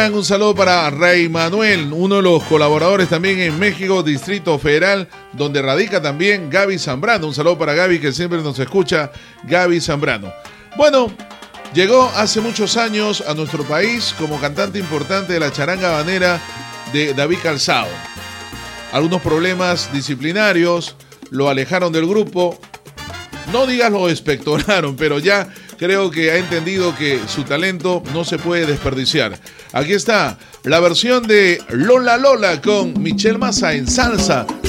Durán, un saludo para Rey Manuel, uno de los colaboradores también en México, Distrito Federal, donde radica también Gaby Zambrano. Un saludo para Gaby, que siempre nos escucha, Gaby Zambrano. Bueno, llegó hace muchos años a nuestro país como cantante importante de la charanga habanera de David Calzado. Algunos problemas disciplinarios lo alejaron del grupo. No digas lo expectoraron, pero ya creo que ha entendido que su talento no se puede desperdiciar. Aquí está la versión de Lola Lola con Michelle Massa en salsa.